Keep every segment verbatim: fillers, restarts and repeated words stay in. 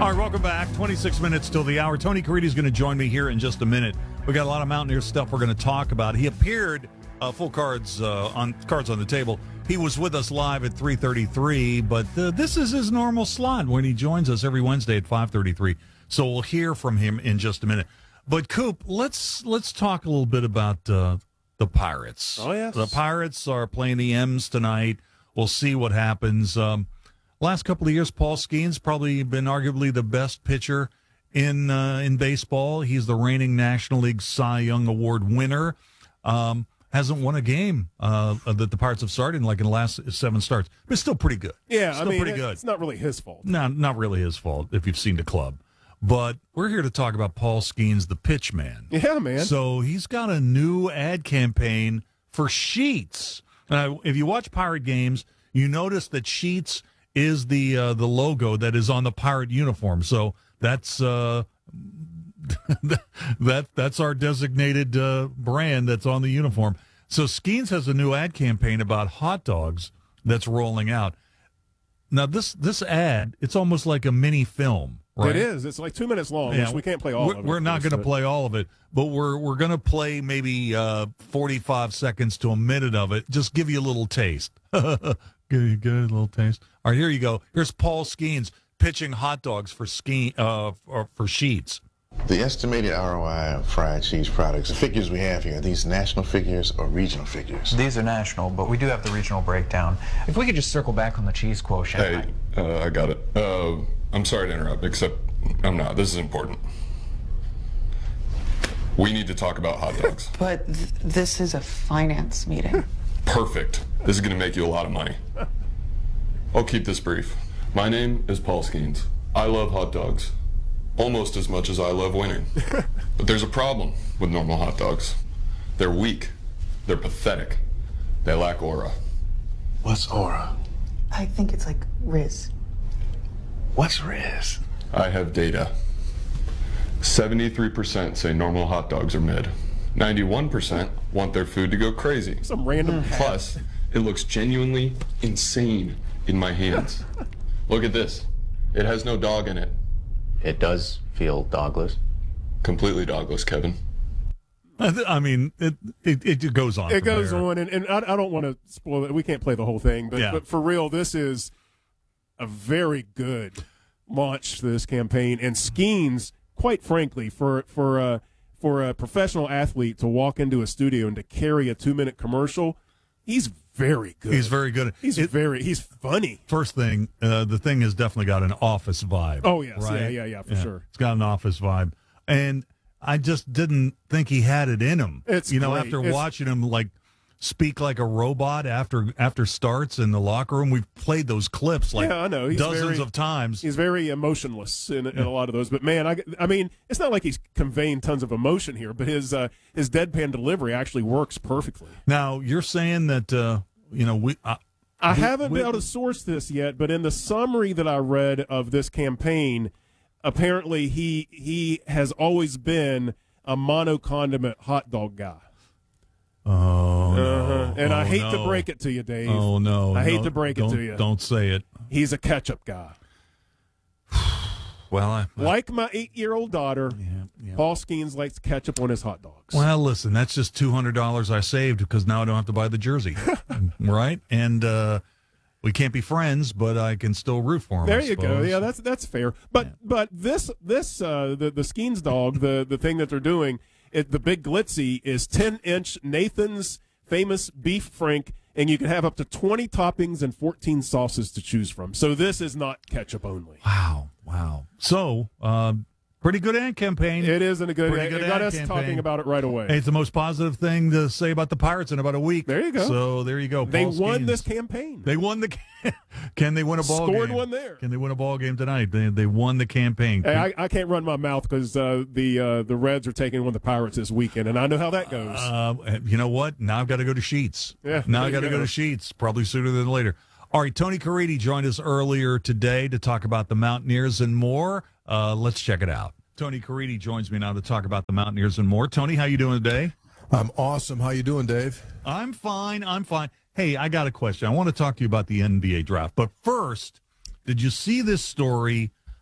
All right, welcome back. twenty-six minutes till the hour. Tony Caridi is going to join me here in just a minute. We got a lot of Mountaineers stuff we're going to talk about. He appeared uh, full cards uh, on cards on the table. He was with us live at three thirty-three, but uh, this is his normal slot when he joins us every Wednesday at five thirty-three. So we'll hear from him in just a minute. But Coop, let's let's talk a little bit about uh, the Pirates. Oh yes, the Pirates are playing the M's tonight. We'll see what happens. Um, last couple of years, Paul Skeens probably been arguably the best pitcher in uh, in baseball. He's the reigning National League Cy Young Award winner. Um, hasn't won a game uh, that the Pirates have started in like in the last seven starts, but still pretty good. Yeah, still I mean, pretty good. It's not really his fault. No, not really his fault if you've seen the club. But we're here to talk about Paul Skeens, the pitch man. Yeah, man. So he's got a new ad campaign for Sheets. Now, if you watch Pirate games, you notice that Sheets is the uh, the logo that is on the Pirate uniform. So that's uh, that that's our designated uh, brand that's on the uniform. So Skeens has a new ad campaign about hot dogs that's rolling out. Now this this ad, it's almost like a mini film. Right? It is. It's like two minutes long, Yeah, which we can't play all we're, of it. We're not going to play all of it, but we're we're going to play maybe uh, forty-five seconds to a minute of it. Just give you a little taste. Good, good, a little taste. All right, here you go. Here's Paul Skeens pitching hot dogs for ski uh, for, for Sheets. The estimated R O I of fried cheese products, the figures we have here, are these national figures or regional figures? These are national, but we do have the regional breakdown. If we could just circle back on the cheese quotient. Hey, uh, I got it. Uh, I'm sorry to interrupt, except I'm not. This is important. We need to talk about hot dogs. But th- this is a finance meeting. Perfect. This is going to make you a lot of money. I'll keep this brief. My name is Paul Skeens. I love hot dogs. Almost as much as I love winning. But there's a problem with normal hot dogs. They're weak. They're pathetic. They lack aura. What's aura? I think it's like Riz. What's Riz? I have data. seventy-three percent say normal hot dogs are mid. ninety-one percent want their food to go crazy. Some random. Plus, it looks genuinely insane in my hands. Look at this. It has no dog in it. It does feel dogless. Completely dogless, Kevin. I mean, it it, it goes on. It goes there. on, and, and I, I don't want to spoil it. We can't play the whole thing, but, Yeah. but for real, this is a very good launch to this campaign. And Skeens, quite frankly, for for uh, for a professional athlete to walk into a studio and to carry a two minute commercial, he's very good. He's very good. He's It- very. He's funny. First thing, uh, the thing has definitely got an office vibe. Oh yes, right? yeah, yeah, yeah, for sure. It's got an office vibe, and I just didn't think he had it in him. It's you know great. after It's- watching him like speak like a robot after after starts in the locker room. We've played those clips like Yeah, I know. He's dozens very- of times. He's very emotionless in, in a lot of those. But man, I, I mean, it's not like he's conveying tons of emotion here, but his uh, his deadpan delivery actually works perfectly. Now you're saying that uh, you know we. Uh, I we- haven't we- been able to source this yet, but in the summary that I read of this campaign, apparently he he has always been a mono condiment hot dog guy. Oh, no. Uh-huh. And Oh, I hate no. to break it to you, Dave. Oh no! I hate No, to break it don't- to you. Don't say it. He's a ketchup guy. Well, I, Like my eight-year-old daughter, yeah, yeah. Paul Skeens likes ketchup on his hot dogs. Well, listen, that's just two hundred dollars I saved because now I don't have to buy the jersey, right? And uh, we can't be friends, but I can still root for him. There I you go. suppose. Yeah, that's that's fair. But Yeah. but this this uh, the the Skeens dog, the the thing that they're doing, it, the big glitzy is ten inch Nathan's famous beef frank, and you can have up to twenty toppings and fourteen sauces to choose from. So this is not ketchup only. Wow, wow. So, uh, pretty good ad campaign. It isn't a good. Pretty It, good it got ad us campaign. talking about it right away. Hey, it's the most positive thing to say about the Pirates in about a week. There you go. So there you go. they Paul won Skeens. this campaign. They won the. Can they win a ball Scored game? one there. Can they win a ball game tonight? They they won the campaign. Hey, I, I can't run my mouth because uh, the uh, the Reds are taking on the Pirates this weekend, and I know how that goes. Uh, you know what? Now I've got to go to Sheets. Yeah, now there I got to you go go. to Sheets, probably sooner than later. All right, Tony Caridi joined us earlier today to talk about the Mountaineers and more. Uh, let's check it out. Tony Caridi joins me now to talk about the Mountaineers and more. Tony, how you doing today? I'm awesome. How you doing, Dave? I'm fine. I'm fine. Hey, I got a question. I want to talk to you about the N B A draft. But first, did you see this story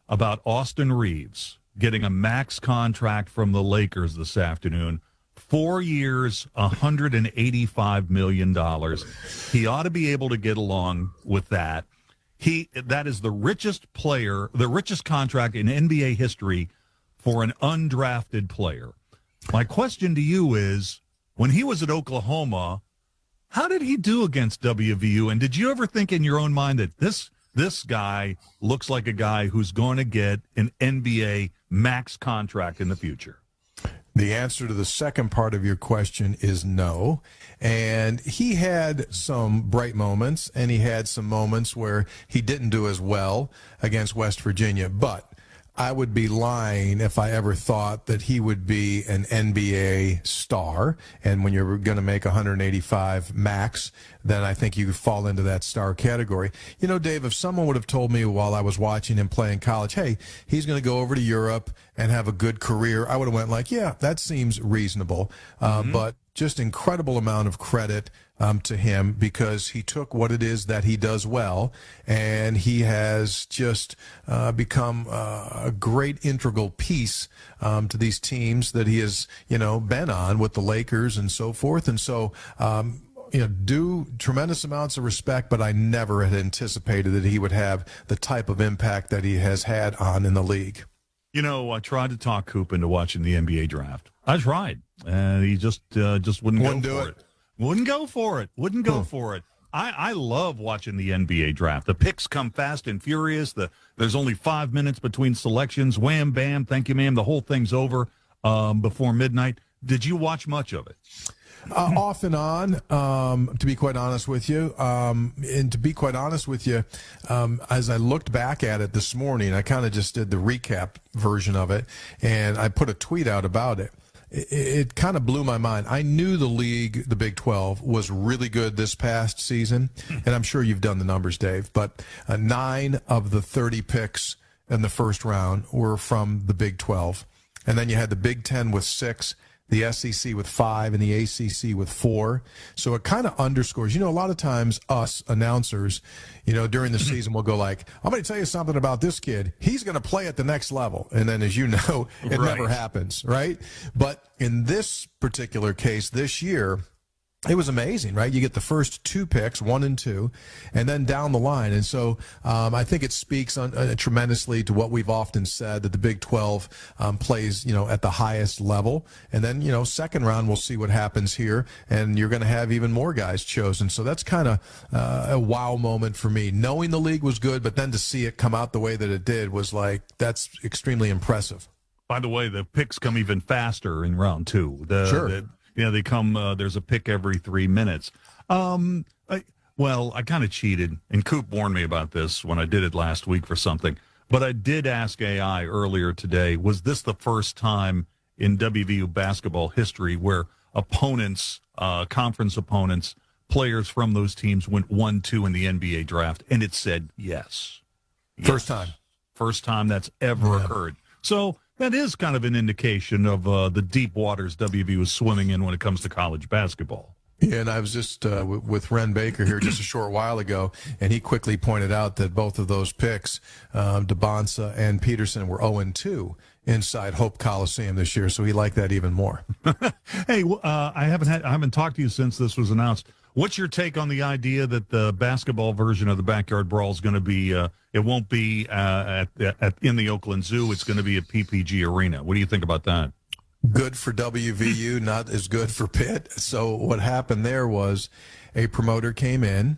about Austin Reeves getting a max contract from the Lakers this afternoon. Four years, one hundred eighty-five million dollars. He ought to be able to get along with that. He that is the richest player, the richest contract in N B A history for an undrafted player. My question to you is, when he was at Oklahoma, how did he do against W V U? And did you ever think in your own mind that this this guy looks like a guy who's going to get an N B A max contract in the future? The answer to the second part of your question is no. And he had some bright moments, and he had some moments where he didn't do as well against West Virginia. But I would be lying if I ever thought that he would be an N B A star. And when you're going to make one hundred eighty-five max, then I think you fall into that star category. You know, Dave, if someone would have told me while I was watching him play in college, hey, he's going to go over to Europe and have a good career, I would have went like, yeah, that seems reasonable. Uh, mm-hmm. But just incredible amount of credit um, to him, because he took what it is that he does well, and he has just uh, become uh, a great integral piece um, to these teams that he has, you know, been on with the Lakers and so forth. And so, um, you know, due tremendous amounts of respect, but I never had anticipated that he would have the type of impact that he has had on in the league. You know, I tried to talk Coop into watching the N B A draft. I tried, and he just uh, just wouldn't, wouldn't go do for it. it. Wouldn't go for it. Wouldn't go huh. for it. I, I love watching the N B A draft. The picks come fast and furious. The There's only five minutes between selections. Wham, bam, thank you, ma'am. The whole thing's over um, before midnight. Did you watch much of it? Uh, off and on, um, to be quite honest with you. Um, and to be quite honest with you, um, as I looked back at it this morning, I kind of just did the recap version of it, and I put a tweet out about it. It, it kind of blew my mind. I knew the league, the Big twelve, was really good this past season, and I'm sure you've done the numbers, Dave, but uh, nine of the thirty picks in the first round were from the Big twelve. And then you had the Big Ten with six, the S E C with five, and the A C C with four. So it kind of underscores, you know, a lot of times us announcers, you know, during the season will go like, I'm going to tell you something about this kid. He's going to play at the next level. And then, as you know, it right. never happens, right? But in this particular case this year, it was amazing, right? You get the first two picks, one and two, and then down the line. And so um, I think it speaks on, uh, tremendously to what we've often said, that the Big twelve um, plays, you know, at the highest level. And then, you know, second round, we'll see what happens here, and you're going to have even more guys chosen. So that's kind of uh, a wow moment for me. Knowing the league was good, but then to see it come out the way that it did was like, that's extremely impressive. By the way, the picks come even faster in round two. The, sure. The, Yeah, they come, uh, there's a pick every three minutes. Um, I, well, I kind of cheated, and Coop warned me about this when I did it last week for something. But I did ask A I earlier today, was this the first time in W V U basketball history where opponents, uh, conference opponents, players from those teams went one two in the N B A draft? And it said yes. yes. First time. First time that's ever yeah. occurred. So that is kind of an indication of uh, the deep waters W V U is swimming in when it comes to college basketball. Yeah, and I was just uh, w- with Ren Baker here just a short while ago, and he quickly pointed out that both of those picks, um, DeBonsa and Peterson, were oh and two inside Hope Coliseum this year, so he liked that even more. Hey, uh, I haven't had I haven't talked to you since this was announced. What's your take on the idea that the basketball version of the Backyard Brawl is going to be? Uh, it won't be uh, at, at in the Oakland Zoo. It's going to be at P P G Arena. What do you think about that? Good for W V U, not as good for Pitt. So what happened there was a promoter came in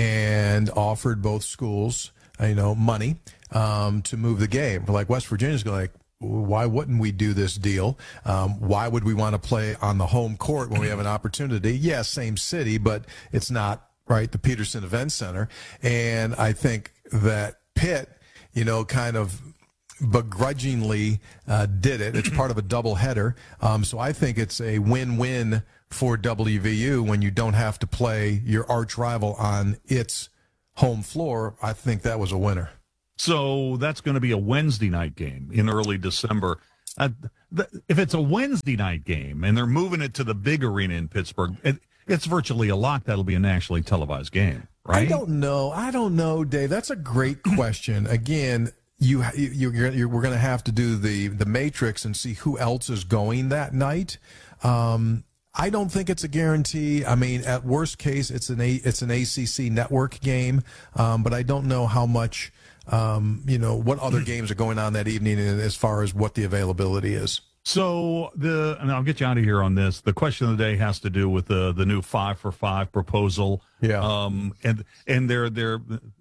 and offered both schools, you know, money um, to move the game. Like West Virginia's going like, why wouldn't we do this deal? Um, why would we want to play on the home court when we have an opportunity? Yeah, same city, but it's not, right, the Peterson Event Center. And I think that Pitt, you know, kind of begrudgingly uh, did it. It's part of a doubleheader. Um, so I think it's a win-win for W V U when you don't have to play your arch rival on its home floor. I think that was a winner. So that's going to be a Wednesday night game in early December. Uh, th- if it's a Wednesday night game and they're moving it to the big arena in Pittsburgh, it, it's virtually a lock that'll be a nationally televised game, right? I don't know. I don't know, Dave. That's a great question. Again, you, you you're, you're, we're going to have to do the the matrix and see who else is going that night. Um, I don't think it's a guarantee. I mean, at worst case, it's an a, it's an A C C network game, um, but I don't know how much, um, you know, what other games are going on that evening as far as what the availability is. So the, and I'll get you out of here on this. The question of the day has to do with the the new five for five proposal. Yeah. Um. And and there there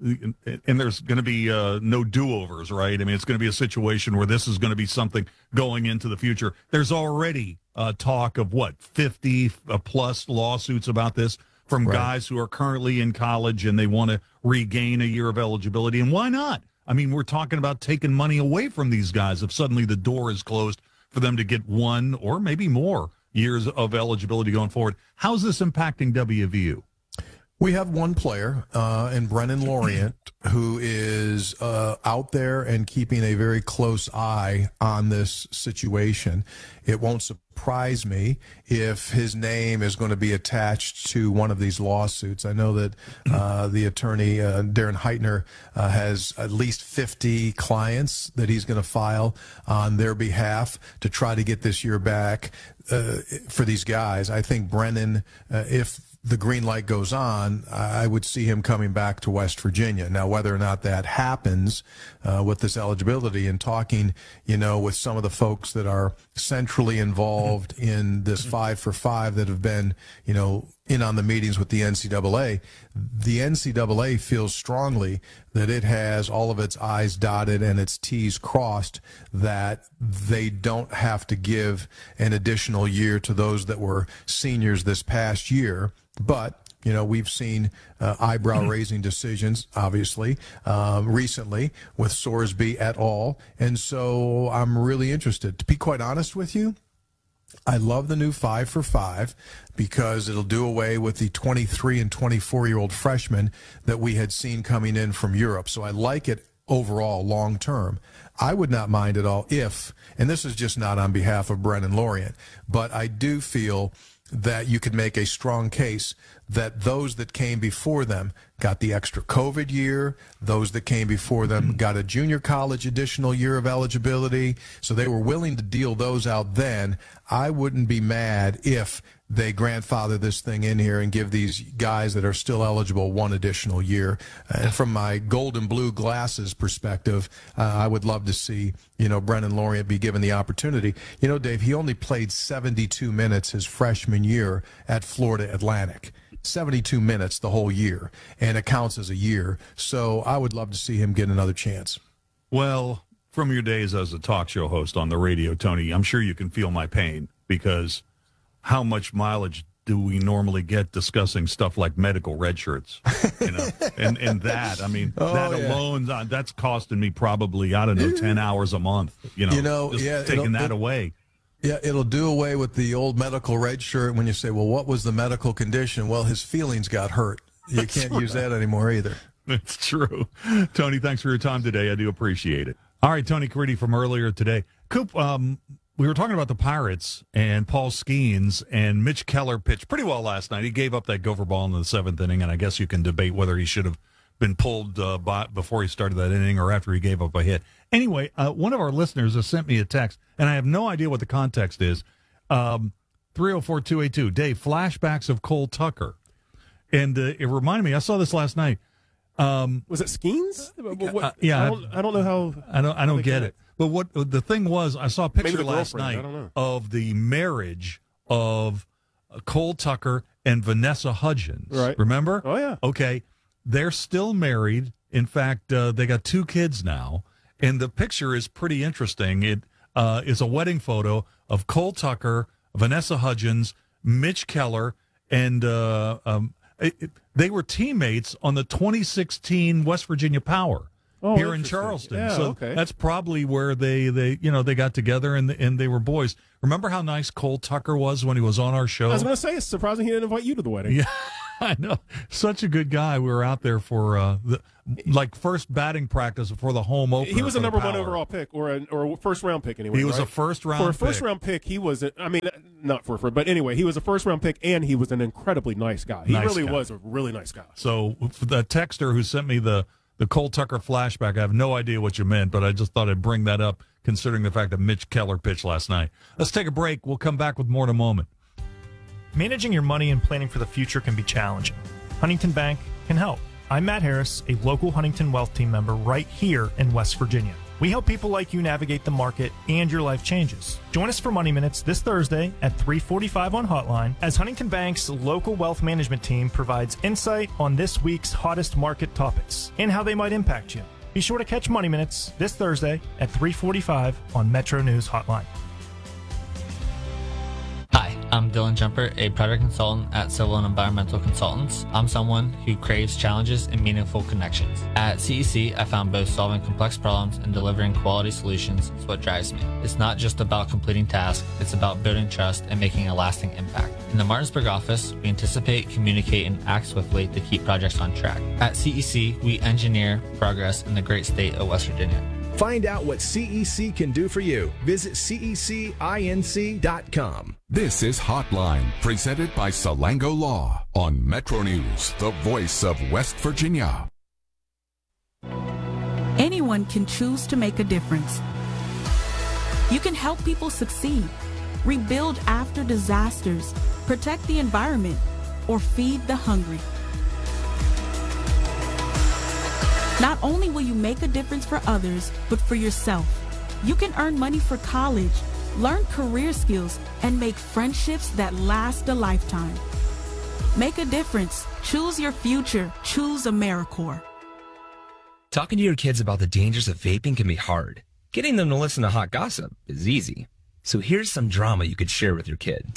and there's going to be uh, no do overs, right? I mean, it's going to be a situation where this is going to be something going into the future. There's already uh, talk of what fifty plus lawsuits about this from Right. guys who are currently in college and they want to regain a year of eligibility. And why not? I mean, we're talking about taking money away from these guys if suddenly the door is closed for them to get one or maybe more years of eligibility going forward. How's this impacting W V U? We have one player, uh, in Brennan Lorient, who is uh, out there and keeping a very close eye on this situation. It won't surprise me if his name is going to be attached to one of these lawsuits. I know that uh, the attorney, uh, Darren Heitner, uh, has at least fifty clients that he's going to file on their behalf to try to get this year back uh, for these guys. I think Brennan, uh, if the green light goes on, I would see him coming back to West Virginia. Now, whether or not that happens uh, with this eligibility, and talking, you know, with some of the folks that are centrally involved in this five for five that have been, you know, in on the meetings with the N C double A, the N C double A feels strongly that it has all of its I's dotted and its T's crossed, that they don't have to give an additional year to those that were seniors this past year. But, you know, we've seen uh, eyebrow-raising decisions, obviously, um, recently with Sorsby et al. And so I'm really interested. To be quite honest with you, I love the new five for five because it'll do away with the twenty-three and twenty-four-year-old freshmen that we had seen coming in from Europe. So I like it overall long term. I would not mind at all if, and this is just not on behalf of Brennan Lorient, but I do feel that you could make a strong case that those that came before them got the extra COVID year, those that came before them got a junior college additional year of eligibility, so they were willing to deal those out then. I wouldn't be mad if they grandfather this thing in here and give these guys that are still eligible one additional year. And from my gold and blue glasses perspective, uh, I would love to see, you know, Brennan Lorient be given the opportunity. You know, Dave, he only played seventy-two minutes his freshman year at Florida Atlantic. seventy-two minutes the whole year, and it counts as a year. So I would love to see him get another chance. Well, from your days as a talk show host on the radio, Tony, I'm sure you can feel my pain, because how much mileage do we normally get discussing stuff like medical red shirts? You know, and, and that, I mean, Oh, that yeah. alone, uh, that's costing me probably, I don't know, ten hours a month, you know, You know, just yeah, taking it'll- that it- away. Yeah, it'll do away with the old medical red shirt when you say, well, what was the medical condition? Well, his feelings got hurt. You can't use that anymore either. It's true. Tony, thanks for your time today. I do appreciate it. All right, Tony Caridi from earlier today. Coop, um, we were talking about the Pirates and Paul Skeens, and Mitch Keller pitched pretty well last night. He gave up that gopher ball in the seventh inning, and I guess you can debate whether he should have been pulled uh, by, before he started that inning or after he gave up a hit. Anyway, uh, one of our listeners has sent me a text, and I have no idea what the context is. Um, three oh four, two eight two, Dave, flashbacks of Cole Tucker. And uh, it reminded me, I saw this last night. Um, Was it Skeens? What- uh, yeah, I don't, I don't know how. I don't I how don't they get connect. it. But what the thing was, I saw a Maybe picture the last girlfriend, night I don't know. of the marriage of Cole Tucker and Vanessa Hudgens. Right. Remember? Oh, yeah. Okay. They're still married. In fact, uh, they got two kids now. And the picture is pretty interesting. It uh, is a wedding photo of Cole Tucker, Vanessa Hudgens, Mitch Keller, and uh, um, it, it- they were teammates on the twenty sixteen West Virginia Power. Oh, here in interesting. Charleston. Yeah, so okay. that's probably where they, they you know they got together and and they were boys. Remember how nice Cole Tucker was when he was on our show? I was going to say, it's surprising he didn't invite you to the wedding. Yeah, I know. Such a good guy. We were out there for uh, the like first batting practice before the home opener. He was a for the number one Power. overall pick, or a or a first round pick anyway. He was right? a first round for a first pick. round pick. He was, a, I mean, not for, for, but anyway, he was a first round pick, and he was an incredibly nice guy. He Nice really guy. was a really nice guy. So the texter who sent me the the Cole Tucker flashback. I have no idea what you meant, but I just thought I'd bring that up considering the fact that Mitch Keller pitched last night. Let's take a break. We'll come back with more in a moment. Managing your money and planning for the future can be challenging. Huntington Bank can help. I'm Matt Harris, a local Huntington Wealth Team member right here in West Virginia. We help people like you navigate the market and your life changes. Join us for Money Minutes this Thursday at three forty-five on Hotline as Huntington Bank's local wealth management team provides insight on this week's hottest market topics and how they might impact you. Be sure to catch Money Minutes this Thursday at three forty-five on Metro News Hotline. Hi, I'm Dylan Jumper, a project consultant at Civil and Environmental Consultants. I'm someone who craves challenges and meaningful connections. At C E C, I found both solving complex problems and delivering quality solutions is what drives me. It's not just about completing tasks, it's about building trust and making a lasting impact. In the Martinsburg office, we anticipate, communicate, and act swiftly to keep projects on track. At C E C, we engineer progress in the great state of West Virginia. Find out what C E C can do for you. Visit C E C inc dot com. This is Hotline, presented by Salango Law on Metro News, the voice of West Virginia. Anyone can choose to make a difference. You can help people succeed, rebuild after disasters, protect the environment, or feed the hungry. Not only will you make a difference for others, but for yourself. You can earn money for college, learn career skills, and make friendships that last a lifetime. Make a difference. Choose your future. Choose AmeriCorps. Talking to your kids about the dangers of vaping can be hard. Getting them to listen to hot gossip is easy. So here's some drama you could share with your kid.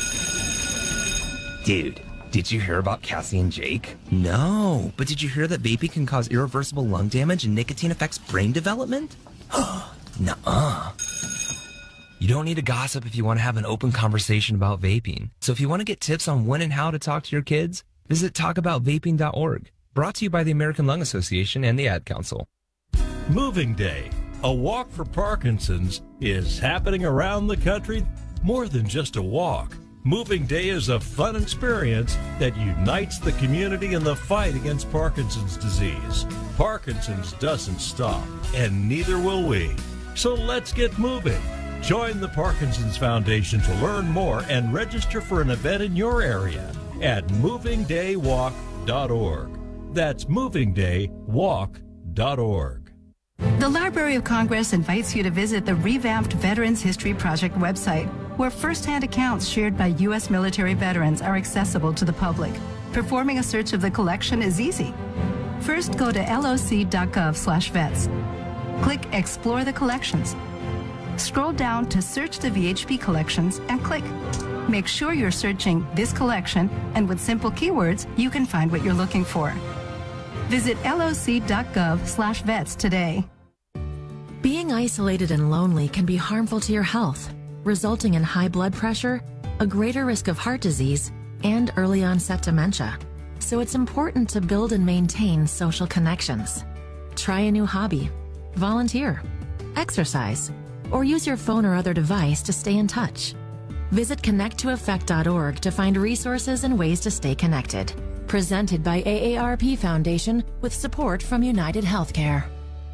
Dude, did you hear about Cassie and Jake? No, but did you hear that vaping can cause irreversible lung damage and nicotine affects brain development? Nuh-uh. You don't need to gossip if you want to have an open conversation about vaping. So if you want to get tips on when and how to talk to your kids, visit talk about vaping dot org. Brought to you by the American Lung Association and the Ad Council. Moving Day, a walk for Parkinson's, is happening around the country. More than just a walk. Moving Day is a fun experience that unites the community in the fight against Parkinson's disease. Parkinson's doesn't stop, and neither will we. So let's get moving. Join the Parkinson's Foundation to learn more and register for an event in your area at moving day walk dot org. That's moving day walk dot org. The Library of Congress invites you to visit the revamped Veterans History Project website, where first-hand accounts shared by U S military veterans are accessible to the public. Performing a search of the collection is easy. First, go to L O C dot gov slash vets. Click Explore the Collections. Scroll down to Search the V H P Collections and click. Make sure you're searching this collection, and with simple keywords, you can find what you're looking for. Visit L O C dot gov slash vets today. Being isolated and lonely can be harmful to your health, resulting in high blood pressure, a greater risk of heart disease, and early onset dementia. So it's important to build and maintain social connections. Try a new hobby, volunteer, exercise, or use your phone or other device to stay in touch. Visit connect to effect dot org to find resources and ways to stay connected. Presented by A A R P Foundation with support from United Healthcare.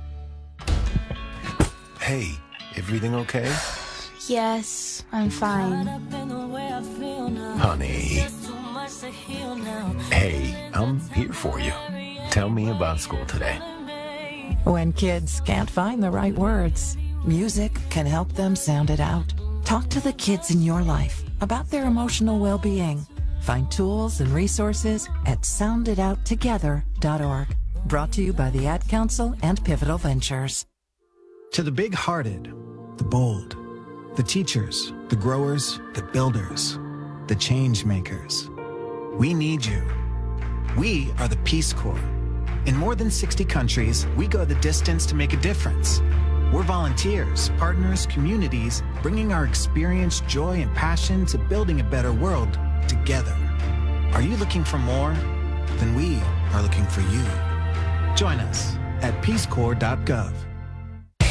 Hey, everything okay? Yes, I'm fine. Honey. Hey, I'm here for you. Tell me about school today. When kids can't find the right words, music can help them sound it out. Talk to the kids in your life about their emotional well-being. Find tools and resources at sound it out together dot org. Brought to you by the Ad Council and Pivotal Ventures. To the big-hearted, the bold, the teachers, the growers, the builders, the change makers, we need you. We are the Peace Corps. In more than sixty countries, we go the distance to make a difference. We're volunteers, partners, communities, bringing our experience, joy, and passion to building a better world together. Are you looking for more? Then we are looking for you. Join us at peace corps dot gov.